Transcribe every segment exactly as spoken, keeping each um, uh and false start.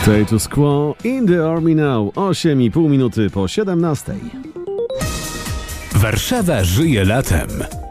Status Quo in the Army Now. osiem i pół minuty po siedemnastej. Warszawa żyje latem.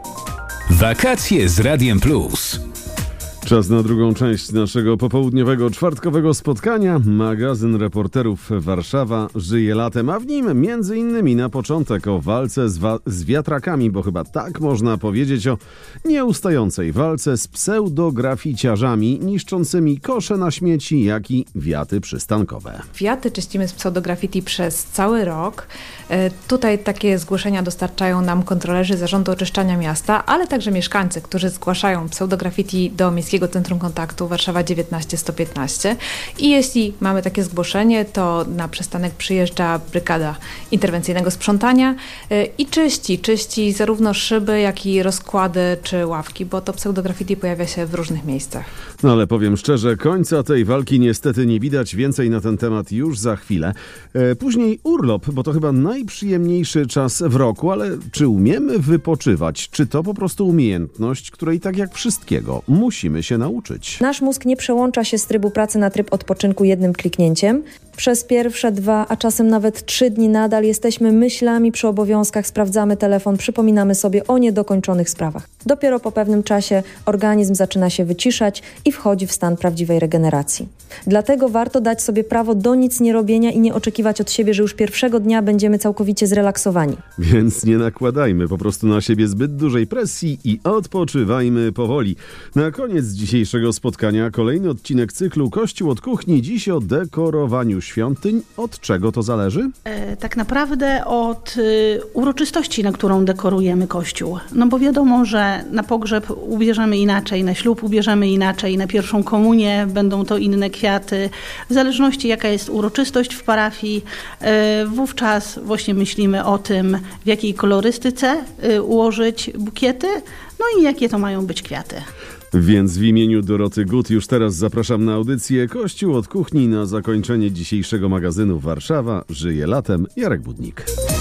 Wakacje z Radiem Plus. Czas na drugą część naszego popołudniowego, czwartkowego spotkania. Magazyn reporterów Warszawa żyje latem, a w nim między innymi na początek o walce z, wa- z wiatrakami, bo chyba tak można powiedzieć o nieustającej walce z pseudograficiarzami niszczącymi kosze na śmieci, jak i wiaty przystankowe. Wiaty czyścimy z pseudograffiti przez cały rok. E, tutaj takie zgłoszenia dostarczają nam kontrolerzy Zarządu Oczyszczania Miasta, ale także mieszkańcy, którzy zgłaszają pseudograffiti do Miejskiego Centrum Kontaktu Warszawa dziewiętnaście sto piętnaście. I jeśli mamy takie zgłoszenie, to na przystanek przyjeżdża brygada interwencyjnego sprzątania e, i czyści, czyści zarówno szyby, jak i rozkłady czy ławki, bo to pseudograffiti pojawia się w różnych miejscach. No ale powiem szczerze, końca tej walki niestety nie widać. Więcej na ten temat już za chwilę. E, później urlop, bo to chyba najprzyjemniejszy czas w roku, ale czy umiemy wypoczywać? Czy to po prostu umiejętność, której tak jak wszystkiego musimy się nauczyć? Nasz mózg nie przełącza się z trybu pracy na tryb odpoczynku jednym kliknięciem. Przez pierwsze dwa, a czasem nawet trzy dni nadal jesteśmy myślami przy obowiązkach, sprawdzamy telefon, przypominamy sobie o niedokończonych sprawach. Dopiero po pewnym czasie organizm zaczyna się wyciszać i wchodzi w stan prawdziwej regeneracji. Dlatego warto dać sobie prawo do nic nie robienia i nie oczekiwać od siebie, że już pierwszego dnia będziemy całkowicie zrelaksowani. Więc nie nakładajmy po prostu na siebie zbyt dużej presji i odpoczywajmy powoli. Na koniec dzisiejszego spotkania kolejny odcinek cyklu Kościół od kuchni. Dziś o dekorowaniu świątyń. Od czego to zależy? E, tak naprawdę od y, uroczystości, na którą dekorujemy kościół. No bo wiadomo, że na pogrzeb ubierzemy inaczej, na ślub ubierzemy inaczej, na pierwszą komunię będą to inne kwiaty. W zależności jaka jest uroczystość w parafii, y, wówczas właśnie myślimy o tym, w jakiej kolorystyce y, ułożyć bukiety, no i jakie to mają być kwiaty. Więc w imieniu Doroty Gut już teraz zapraszam na audycję Kościół od kuchni. Na zakończenie dzisiejszego magazynu Warszawa żyje latem. Jarek Budnik.